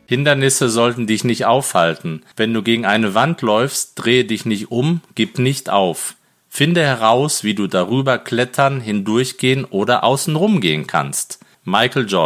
Hindernisse sollten dich nicht aufhalten. Wenn du gegen eine Wand läufst, drehe dich nicht um, gib nicht auf. Finde heraus, wie du darüber klettern, hindurchgehen oder außenrum gehen kannst. Michael Jordan.